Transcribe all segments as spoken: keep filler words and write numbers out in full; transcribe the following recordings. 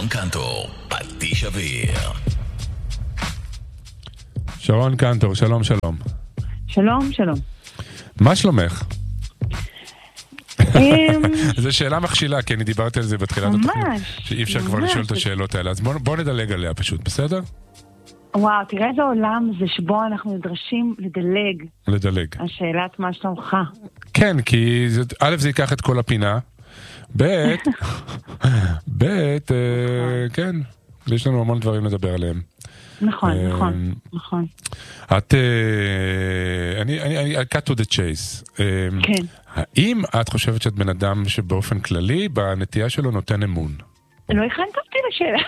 שרון קנטור, פטיש אוויר. שרון קנטור, שלום שלום. שלום, שלום. מה שלומך? זו שאלה מכשילה, כי אני דיברתי על זה בתחילת התוכנית, שאי אפשר כבר לשאול את השאלות האלה, אז בואו נדלג עליה פשוט, בסדר? וואו, תראה איזה עולם זה שבו אנחנו נדרשים לדלג. לדלג. השאלת מה שלומך. כן, כי א' זה ייקח את כל הפינה, ב' ב' כן, יש לנו המון דברים לדבר עליהם. נכון, נכון, נכון. את, אני, אני, אני, cut to the chase. כן. האם את חושבת שאת בן אדם שבאופן כללי, בנטייה שלו נותן אמון? לא הכנת אותי לשאלה.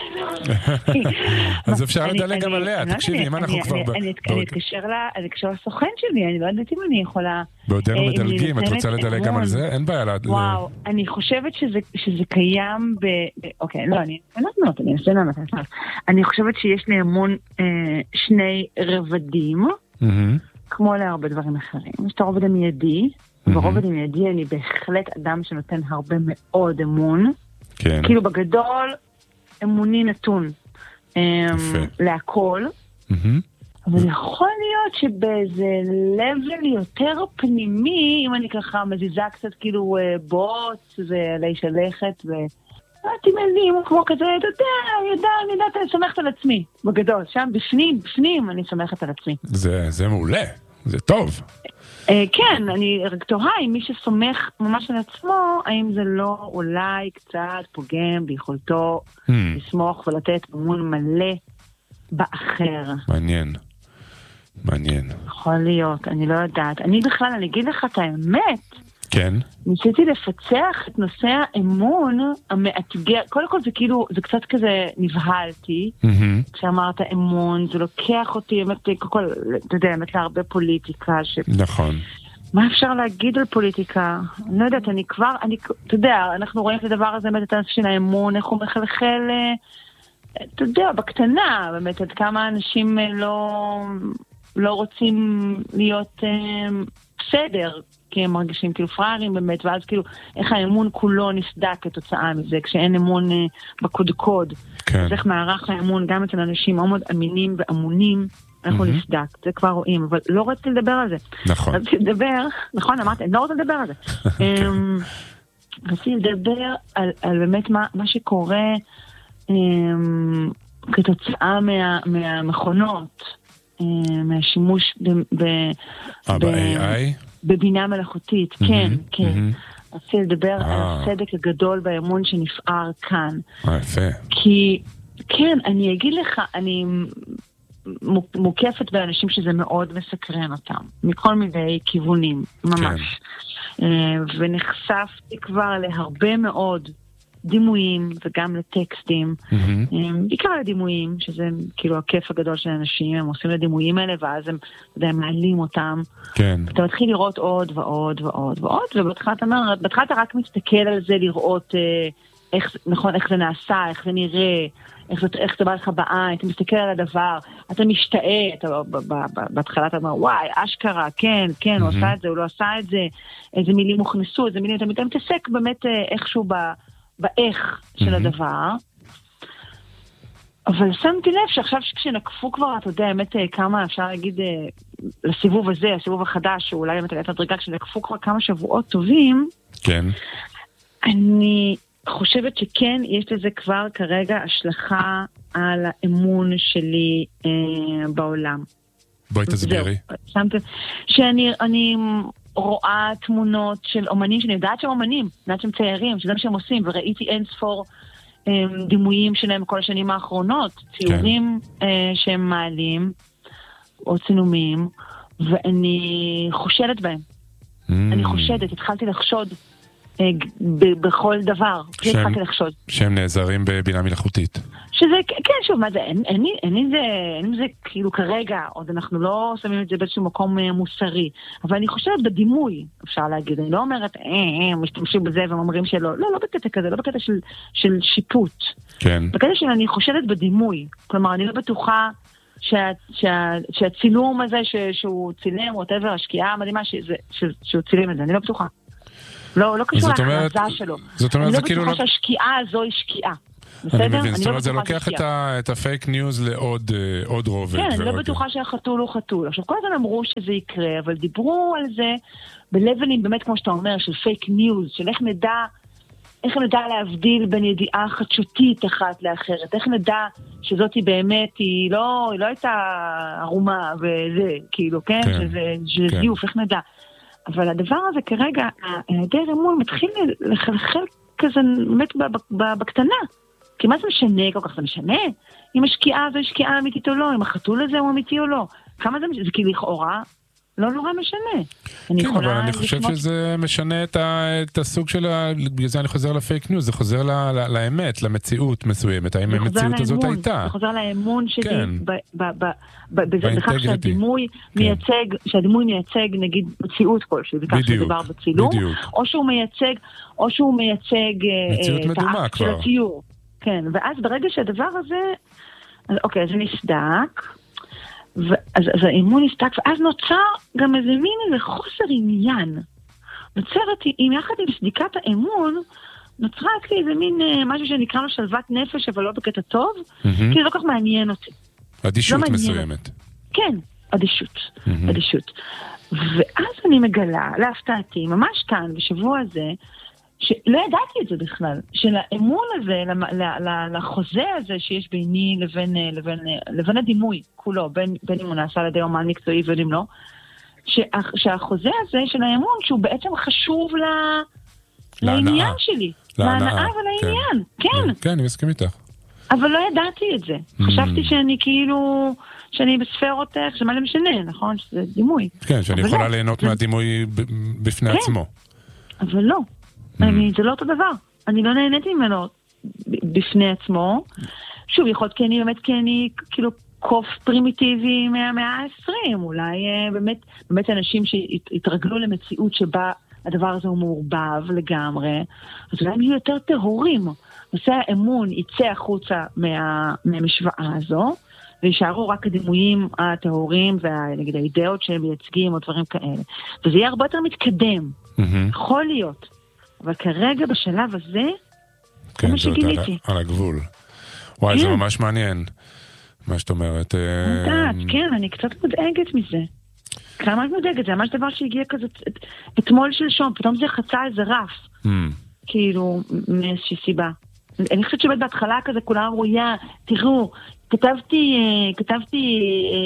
אז אפשר לדלג גם עליה, תקשיבי, אם אנחנו כבר... אני אתקשר לסוכן שלי, אני לא יודעת אם אני יכולה... בעודנו מדלגים, את רוצה לדלג גם על זה? אין בעיה. וואו, אני חושבת שזה קיים ב... אוקיי, לא, אני נתנות, אני אנסה לענות. אני חושבת שיש לי המון שני רבדים, כמו להרבה דברים אחרים. יש את הרובד המיידי, ברובד המיידי אני בהחלט אדם שנותן הרבה מאוד אמון, כן. כאילו בגדול אמוני נתון להכל, אבל יכול להיות שבאיזה לבל יותר פנימי, אם אני ככה מזיזה קצת כאילו בוץ ועלי שלכת ואתי מילים כמו כזה, אתה יודע, אני יודעת, אני יודעת, אני סומכת על עצמי בגדול, שם בפנים, בפנים אני סומכת על עצמי. זה, זה מעולה, זה טוב. כן, אני רק תוהה אם מי שסומך ממש על עצמו, האם זה לא אולי קצת פוגם ביכולתו לסמוך ולתת אמון מלא באחר. מעניין, מעניין. יכול להיות, אני לא יודעת. אני בכלל, אני אגיד לך את האמת, כן. ניסיתי לפצח את נושא האמון המאתגר, קודם כל זה כאילו, זה קצת כזה נבהלתי, כשאמרת אמון, זה לוקח אותי, באמת, קודם כל, אתה יודע, באמת להרבה פוליטיקה. נכון. מה אפשר להגיד על פוליטיקה? אני לא יודעת, אני כבר, אני, אתה יודע, אנחנו רואים את הדבר הזה, באמת, את הנושא של האמון, איך הוא מחלחל, אתה יודע, בקטנה, באמת, עד כמה אנשים לא, לא רוצים להיות בסדר, כי הם מרגישים כאילו פראיירים באמת, ואז כאילו איך האמון כולו נסדק כתוצאה מזה, כשאין אמון אה, בקודקוד. כן. אז איך מערך האמון גם אצל אנשים מאוד אמינים ואמונים, איך הוא נסדק, זה כבר רואים, אבל לא רציתי לדבר על זה. נכון. רציתי לדבר, נכון, אמרתי, אני לא רוצה לדבר על זה. רציתי לדבר על, על באמת מה, מה שקורה אמ, כתוצאה מה, מהמכונות, אמ, מהשימוש ב... ב, ב- ב-איי איי? בבינה מלאכותית, כן, כן. רציתי לדבר על הסדק הגדול באמון שנפער כאן. יפה. כי, כן, אני אגיד לך, אני מוקפת באנשים שזה מאוד מסקרן אותם, מכל מיני כיוונים, ממש. ונחשפתי כבר להרבה מאוד דימויים וגם לטקסטים, בעיקר לדימויים, שזה כאילו הכיף הגדול של אנשים, הם עושים לדימויים האלה, ואז הם, אתה יודע, הם מעלים אותם. כן. אתה מתחיל לראות עוד ועוד ועוד ועוד, ובתחילה אתה אומר, בתחילה אתה רק מסתכל על זה, לראות איך, נכון, איך זה נעשה, איך זה נראה, איך זה, איך זה בא לך בעין, אתה מסתכל על הדבר, אתה משתאה, אתה, בהתחלה אתה אומר, וואי, אשכרה, כן, כן, הוא עשה את זה, הוא לא עשה את זה, איזה מילים הוכנסו, איזה מילים, אתה מתעסק באמת איכשהו ב... באיך של הדבר, אבל שמתי לב שעכשיו כשנקפו כבר, אתה יודע, באמת כמה אפשר להגיד לסיבוב הזה, הסיבוב החדש, שאולי באמת הייתה דרגה, כשנקפו כבר כמה שבועות טובים, כן. אני חושבת שכן, יש לזה כבר כרגע השלכה על האמון שלי אה, בעולם. בואי תסבירי. שמתי, שאני אני רואה תמונות של אומנים, שאני יודעת שהם אומנים, יודעת שהם ציירים, שזה מה שהם עושים, וראיתי אין ספור אה, דימויים שלהם כל השנים האחרונות, ציורים כן. אה, שהם מעלים, או צילומים, ואני חושדת בהם. Mm. אני חושדת, התחלתי לחשוד אה, ב- בכל דבר. שהם, התחלתי לחשוד. שהם נעזרים בבינה מלאכותית. שזה, כן, שוב, מה זה, אין, אין, אין, אין, זה, אין זה כאילו כרגע, עוד אנחנו לא שמים את זה באיזשהו מקום אה, מוסרי, אבל אני חושבת בדימוי, אפשר להגיד, אני לא אומרת, אה, אה, משתמשים בזה ואומרים שלא, לא, לא בקטע כזה, לא בקטע של, של שיפוט. כן. בקטע של אני חושדת בדימוי, כלומר, אני לא בטוחה שה, שה, שהצילום הזה ש, שהוא צילם, או whatever, השקיעה המדהימה שזה, ש, שהוא צילם את זה, אני לא בטוחה. לא, לא קשור להכרזה שלו. זאת אומרת, אני לא כאילו בטוחה שהשקיעה הזו היא שקיעה. בסדר? אני מבין, זאת אומרת, זה לוקח את הפייק ניוז לעוד רובד. כן, אני לא בטוחה שהחתול הוא חתול. עכשיו, כל הזמן אמרו שזה יקרה, אבל דיברו על זה בלבלים, באמת כמו שאתה אומר, של פייק ניוז, של איך נדע, איך נדע להבדיל בין ידיעה חדשותית אחת לאחרת, איך נדע שזאת היא באמת, היא לא, היא לא הייתה ערומה וזה, כאילו, כן? כן. שזה, שזה זיוף, איך נדע. אבל הדבר הזה כרגע, היעדר אמון מתחיל לחלחל כזה באמת בקטנה. כי מה זה משנה כל כך? זה משנה? אם השקיעה זו השקיעה אמיתית או לא, אם החתול הזה הוא אמיתי או לא. כמה זה משנה? זה כאילו לכאורה לא נורא משנה. כן, אבל אני חושב שזה משנה את הסוג של, בגלל זה אני חוזר לפייק ניוז, זה חוזר לאמת, למציאות מסוימת. האם המציאות הזאת הייתה? זה חוזר לאמון שלי, בכך שהדימוי מייצג, שהדימוי מייצג נגיד מציאות כלשהי, בכך שדבר בצילום, או שהוא מייצג, או שהוא מייצג מציאות מדומה כבר. של הציור. כן, ואז ברגע שהדבר הזה, אוקיי, זה נסדק, אז, אז האמון נסתק, ואז נוצר גם איזה מין איזה חוסר עניין. נוצרת, עם יחד עם סדיקת האמון, נוצרה לי איזה מין אה, משהו שנקרא לו שלוות נפש, אבל לא בקטע טוב, mm-hmm. כי זה לא כך מעניין אותי. אדישות לא מסוימת. כן, אדישות, mm-hmm. אדישות. ואז אני מגלה, להפתעתי, ממש כאן, בשבוע הזה, שלא ידעתי את זה בכלל, של האמון הזה, לחוזה הזה שיש ביני לבין, לבין, לבין הדימוי כולו, בין, בין אם הוא נעשה על ידי אומן מקצועי ובין לא, שהחוזה הזה של האמון, שהוא בעצם חשוב ל, לעניין שלי, להנאה ולעניין, כן. כן, אני מסכים איתך. אבל לא ידעתי את זה. חשבתי שאני כאילו, שאני בספרות, שמה זה משנה, נכון? שזה דימוי. כן, שאני יכולה ליהנות מהדימוי בפני עצמו. אבל לא. אני, זה לא אותו דבר. אני לא נהניתי ממנו בפני עצמו. שוב, יכול להיות כי אני באמת, כי אני כאילו קוף פרימיטיבי מהמאה העשרים. אולי באמת, באמת אנשים שהתרגלו למציאות שבה הדבר הזה הוא מעורבב לגמרי. אז אולי הם יהיו יותר טהורים. נושא האמון יצא החוצה מה, מהמשוואה הזו, וישארו רק הדימויים הטהורים, ונגיד האידאות שהם מייצגים או דברים כאלה. וזה יהיה הרבה יותר מתקדם. יכול להיות. אבל כרגע בשלב הזה, זה מה שגיליתי. על הגבול. וואי, זה ממש מעניין, מה שאת אומרת. כן, אני קצת מודאגת מזה. כמה את מודאגת? זה ממש דבר שהגיע כזה, אתמול שלשום, פתאום זה חצה איזה רף. כאילו, מאיזושהי סיבה. אני חושבת שבאת בהתחלה כזה, כולם אמרו, יא, תראו, כתבתי, כתבתי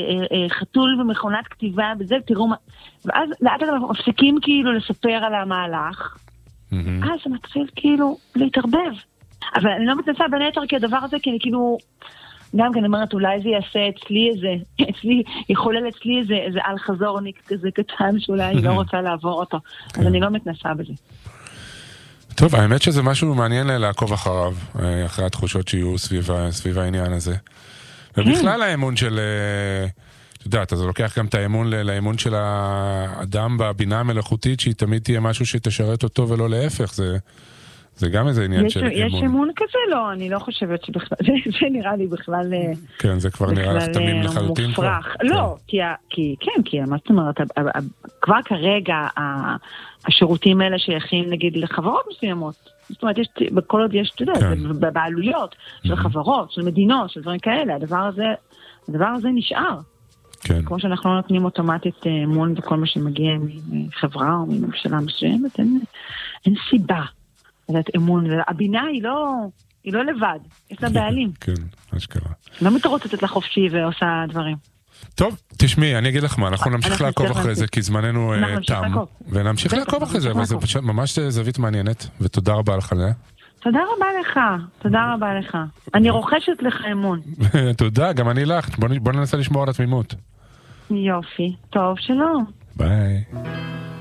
חתול ומכונת כתיבה, בזה, תראו מה... ואז לאט לאט מפסיקים כאילו לספר על המהלך, אז זה מתחיל כאילו להתערבב. אבל אני לא מתנסה בין היתר כי הדבר הזה, כי אני כאילו, גם כן אומרת, אולי זה יעשה אצלי איזה, אצלי, יכולל אצלי איזה, איזה על חזורניק כזה קטן, שאולי אני לא רוצה לעבור אותו. אז אני לא מתנסה בזה. טוב, האמת שזה משהו מעניין לעקוב אחריו, אחרי התחושות שיהיו סביב העניין הזה. ובכלל האמון של... אתה יודעת, אז זה לוקח גם את האמון לאמון של האדם בבינה המלאכותית, שהיא תמיד תהיה משהו שתשרת אותו ולא להפך, זה, זה גם איזה עניין של אמון. יש אמון כזה? לא, אני לא חושבת שבכלל, זה, זה נראה לי בכלל... כן, זה כבר נראה לך תמים לחלוטין כבר. לא, כי, כי, כן, כי מה זאת אומרת, כבר כרגע השירותים האלה שייכים נגיד לחברות מסוימות, זאת אומרת, יש, בכל עוד יש, אתה יודע, בבעלויות של חברות, של מדינות, של דברים כאלה, הדבר הזה, הדבר הזה נשאר. כן. כמו שאנחנו לא נותנים אוטומטית אמון בכל מה שמגיע מחברה או מממשלה מסוימת, אין, אין סיבה לדעת אמון. הבינה היא לא, היא לא לבד, יש לה בעלים. כן, אשכרה. לא מתרוצצת לחופשי ועושה דברים. טוב, תשמעי, אני אגיד לך מה, אנחנו נמשיך לעקוב אחרי זה, כי זמננו תם, ונמשיך לעקוב אחרי זה, אבל זה ממש זווית מעניינת, ותודה רבה לך עליה. תודה רבה לך, תודה רבה לך. אני רוכשת לך אמון. תודה, גם אני לך. בוא ננסה לשמור על התמימות. יופי, טוב, שלום. ביי.